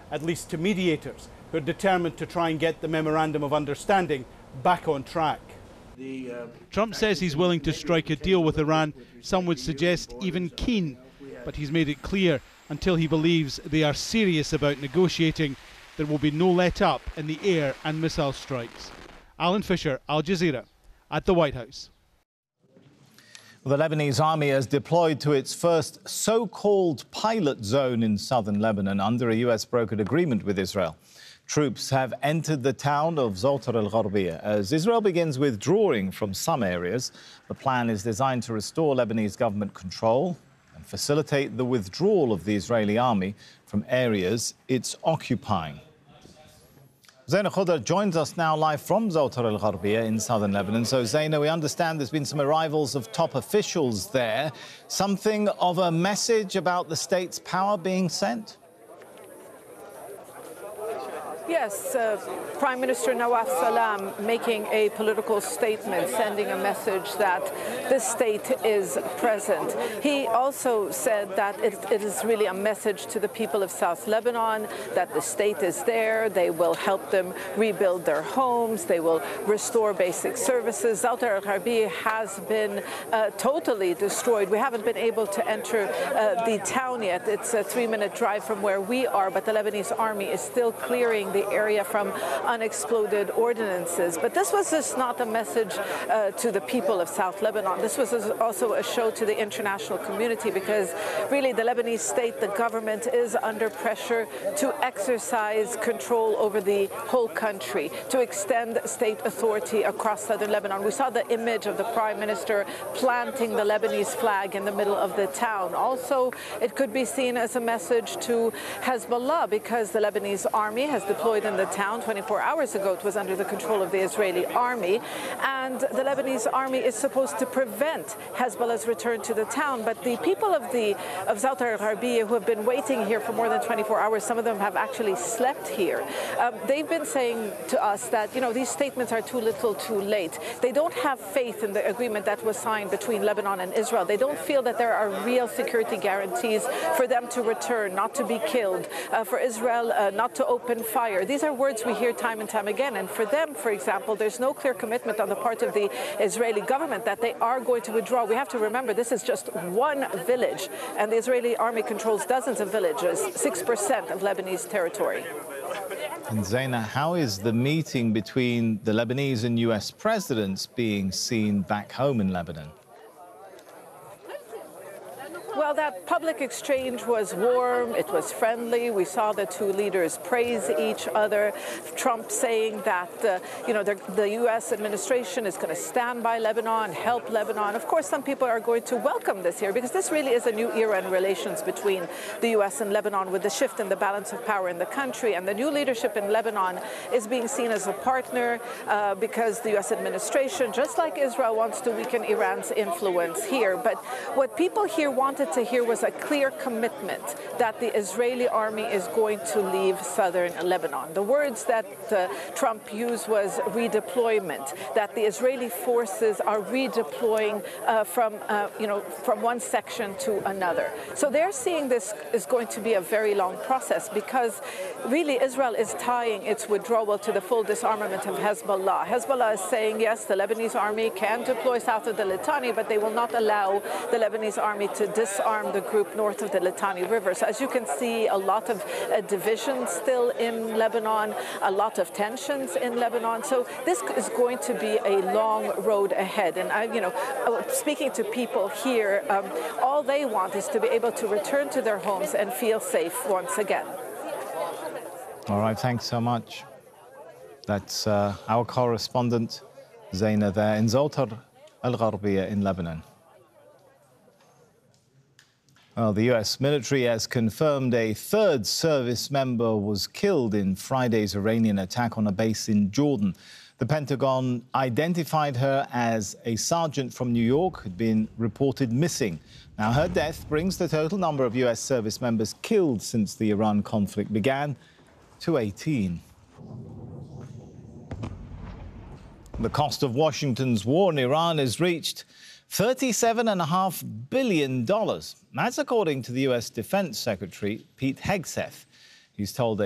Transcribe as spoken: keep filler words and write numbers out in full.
at least to mediators who are determined to try and get the Memorandum of Understanding back on track. Trump says he's willing to strike a deal with Iran. Some would suggest even keen, but he's made it clear until he believes they are serious about negotiating, there will be no let-up in the air and missile strikes. Alan Fisher, Al Jazeera, at the White House. The Lebanese army has deployed to its first so-called pilot zone in southern Lebanon under a U S-brokered agreement with Israel. Troops have entered the town of Zoutar al-Gharbiyah as Israel begins withdrawing from some areas. The plan is designed to restore Lebanese government control and facilitate the withdrawal of the Israeli army from areas it's occupying. Zaina Khudr joins us now live from Zoutar al-Gharbiyah in southern Lebanon. So, Zaina, we understand there's been some arrivals of top officials there. Something of a message about the state's power being sent? Yes, uh, Prime Minister Nawaf Salam making a political statement, sending a message that the state is present. He also said that it, it is really a message to the people of South Lebanon, that the state is there, they will help them rebuild their homes, they will restore basic services. Zoutar al-Gharbiyah has been uh, totally destroyed. We haven't been able to enter uh, the town yet. It's a three-minute drive from where we are, but the Lebanese army is still clearing the the area from unexploded ordinances. But this was just not a message uh, to the people of South Lebanon. This was also a show to the international community, because really the Lebanese state, the government, is under pressure to exercise control over the whole country, to extend state authority across southern Lebanon. We saw the image of the Prime Minister planting the Lebanese flag in the middle of the town. Also, it could be seen as a message to Hezbollah, because the Lebanese army has deployed in the town twenty-four hours ago. It was under the control of the Israeli army, and the Lebanese army is supposed to prevent Hezbollah's return to the town. But the people of the of Zoutar al-Gharbiyah, who have been waiting here for more than twenty-four hours, some of them have actually slept here. Um, they've been saying to us that, you know, these statements are too little, too late. They don't have faith in the agreement that was signed between Lebanon and Israel. They don't feel that there are real security guarantees for them to return, not to be killed, uh, for Israel uh, not to open fire. These are words we hear time and time again. And for them, for example, there's no clear commitment on the part of the Israeli government that they are going to withdraw. We have to remember this is just one village, and the Israeli army controls dozens of villages, six percent of Lebanese territory. And Zaina, how is the meeting between the Lebanese and U S presidents being seen back home in Lebanon? Well, that public exchange was warm, it was friendly. We saw the two leaders praise each other. Trump saying that, uh, you know, the, the U S administration is going to stand by Lebanon, help Lebanon. Of course, some people are going to welcome this here, because this really is a new era in relations between the U S and Lebanon, with the shift in the balance of power in the country. And the new leadership in Lebanon is being seen as a partner uh, because the U S administration, just like Israel, wants to weaken Iran's influence here. But what people here wanted to hear was a clear commitment that the Israeli army is going to leave southern Lebanon. The words that uh, Trump used was redeployment, that the Israeli forces are redeploying uh, from, uh, you know, from one section to another. So they're seeing this is going to be a very long process, because really Israel is tying its withdrawal to the full disarmament of Hezbollah. Hezbollah is saying, yes, the Lebanese army can deploy south of the Litani, but they will not allow the Lebanese army to disarm Disarm the group north of the Litani River. So as you can see, a lot of uh, division still in Lebanon, a lot of tensions in Lebanon. So this is going to be a long road ahead. And I, you know, speaking to people here, um, all they want is to be able to return to their homes and feel safe once again. All right, thanks so much. That's uh, our correspondent, Zaina, there in Zoutar al-Gharbiyah in Lebanon. Well, the U S military has confirmed a third service member was killed in Friday's Iranian attack on a base in Jordan. The Pentagon identified her as a sergeant from New York who'd been reported missing. Now, her death brings the total number of U S service members killed since the Iran conflict began to eighteen. The cost of Washington's war in Iran has reached thirty-seven point five billion dollars. That's according to the U S Defense Secretary Pete Hegseth. He's told